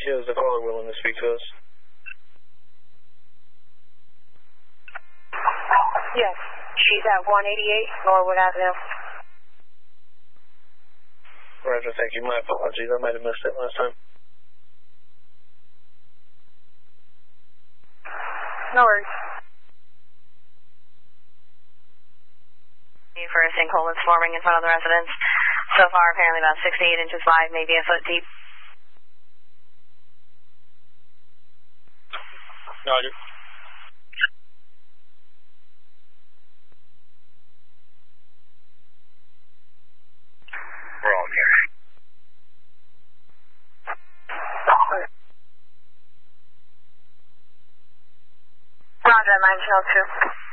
Is the caller willing to speak to us? Yes. She's at 188 Norwood Avenue. Roger, thank you. My apologies. I might have missed it last time. No worries. For a sinkhole that's forming in front of the residence. So far, apparently about 6 to 8 inches wide, maybe a foot deep. Roger. We're all here. Roger, 1902.